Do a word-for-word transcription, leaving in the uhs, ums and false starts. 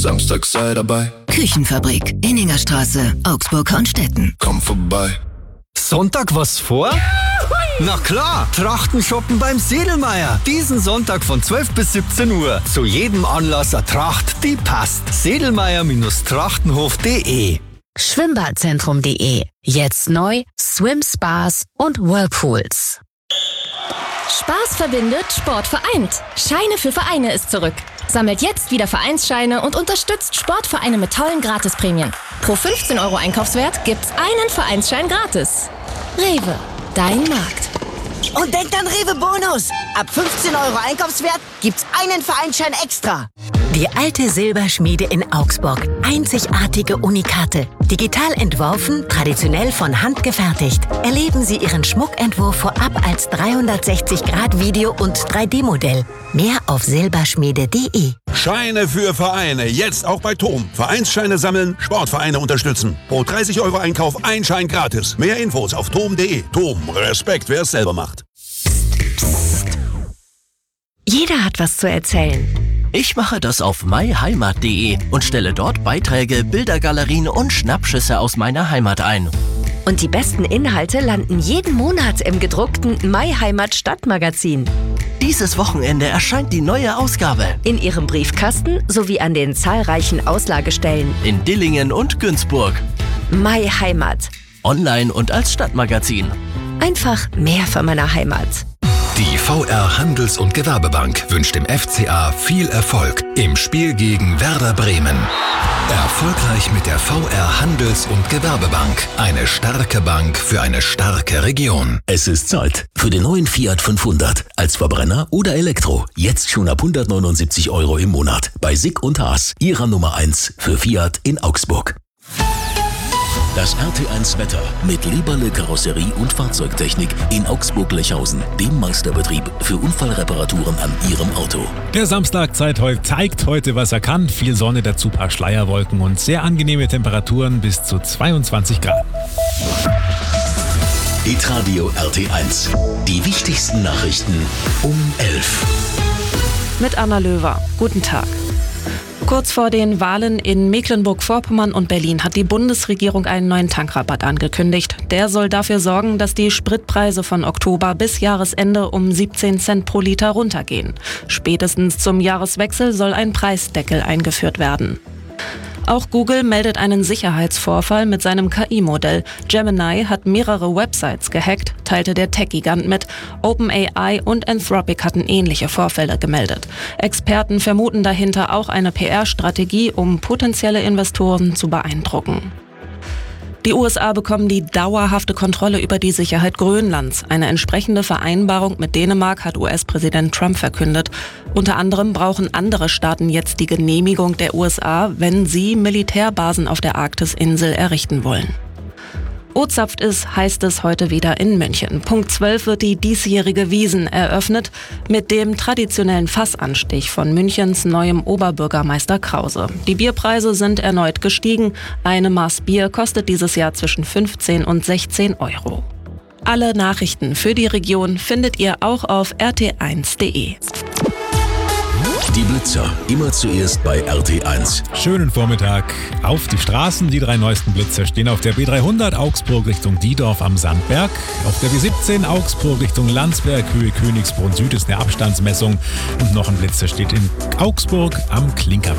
Samstag sei dabei. Küchenfabrik, Inningerstraße, Augsburg-Hornstetten. Komm vorbei. Sonntag was vor? Na klar, Trachten shoppen beim Sedlmeier. Diesen Sonntag von zwölf bis siebzehn Uhr. Zu jedem Anlass eine Tracht, die passt. sedlmeier Trachtenhof punkt de Schwimmbadzentrum punkt de. Jetzt neu Swim Spas und Whirlpools. Spaß verbindet, Sport vereint. Scheine für Vereine ist zurück. Sammelt jetzt wieder Vereinsscheine und unterstützt Sportvereine mit tollen Gratisprämien. Pro fünfzehn Euro Einkaufswert gibt's einen Vereinsschein gratis. Rewe, dein Markt. Und denkt an Rewe Bonus. Ab fünfzehn Euro Einkaufswert gibt's einen Vereinsschein extra. Die alte Silberschmiede in Augsburg. Einzigartige Unikate. Digital entworfen, traditionell von Hand gefertigt. Erleben Sie Ihren Schmuckentwurf vorab als dreihundertsechzig Grad Video- und drei D Modell. Mehr auf silberschmiede punkt de. Scheine für Vereine, jetzt auch bei Tom. Vereinsscheine sammeln, Sportvereine unterstützen. Pro dreißig Euro Einkauf ein Schein gratis. Mehr Infos auf tom punkt de. Tom, Respekt, wer es selber macht. Jeder hat was zu erzählen. Ich mache das auf myheimat punkt de und stelle dort Beiträge, Bildergalerien und Schnappschüsse aus meiner Heimat ein. Und die besten Inhalte landen jeden Monat im gedruckten MyHeimat Stadtmagazin. Dieses Wochenende erscheint die neue Ausgabe. In Ihrem Briefkasten sowie an den zahlreichen Auslagestellen. In Dillingen und Günzburg. MyHeimat. Online und als Stadtmagazin. Einfach mehr von meiner Heimat. Die V R Handels- und Gewerbebank wünscht dem F C A viel Erfolg im Spiel gegen Werder Bremen. Erfolgreich mit der V R Handels- und Gewerbebank. Eine starke Bank für eine starke Region. Es ist Zeit für den neuen Fiat fünfhundert. Als Verbrenner oder Elektro. Jetzt schon ab hundertneunundsiebzig Euro im Monat. Bei Sick und Haas. Ihrer Nummer eins für Fiat in Augsburg. Das R T eins Wetter mit Lieberle Karosserie und Fahrzeugtechnik in Augsburg-Lechhausen, dem Meisterbetrieb für Unfallreparaturen an Ihrem Auto. Der Samstag zeigt heute, was er kann. Viel Sonne, dazu paar Schleierwolken und sehr angenehme Temperaturen bis zu zweiundzwanzig Grad. Hitradio R T eins. Die wichtigsten Nachrichten um elf. Mit Anna Löwer. Guten Tag. Kurz vor den Wahlen in Mecklenburg-Vorpommern und Berlin hat die Bundesregierung einen neuen Tankrabatt angekündigt. Der soll dafür sorgen, dass die Spritpreise von Oktober bis Jahresende um siebzehn Cent pro Liter runtergehen. Spätestens zum Jahreswechsel soll ein Preisdeckel eingeführt werden. Auch Google meldet einen Sicherheitsvorfall mit seinem K I-Modell. Gemini hat mehrere Websites gehackt, teilte der Tech-Gigant mit. OpenAI und Anthropic hatten ähnliche Vorfälle gemeldet. Experten vermuten dahinter auch eine P R-Strategie, um potenzielle Investoren zu beeindrucken. Die U S A bekommen die dauerhafte Kontrolle über die Sicherheit Grönlands. Eine entsprechende Vereinbarung mit Dänemark hat U S-Präsident Trump verkündet. Unter anderem brauchen andere Staaten jetzt die Genehmigung der U S A, wenn sie Militärbasen auf der Arktisinsel errichten wollen. O-Zapft ist, heißt es heute wieder in München. Punkt zwölf wird die diesjährige Wiesn eröffnet mit dem traditionellen Fassanstich von Münchens neuem Oberbürgermeister Krause. Die Bierpreise sind erneut gestiegen. Eine Maß Bier kostet dieses Jahr zwischen fünfzehn und sechzehn Euro. Alle Nachrichten für die Region findet ihr auch auf r t eins punkt de. Die Blitzer, immer zuerst bei R T eins. Schönen Vormittag. Auf die Straßen, die drei neuesten Blitzer stehen auf der B dreihundert Augsburg Richtung Diedorf am Sandberg. Auf der B siebzehn Augsburg Richtung Landsberg, Höhe Königsbrunn Süd ist eine Abstandsmessung. Und noch ein Blitzer steht in Augsburg am Klinker.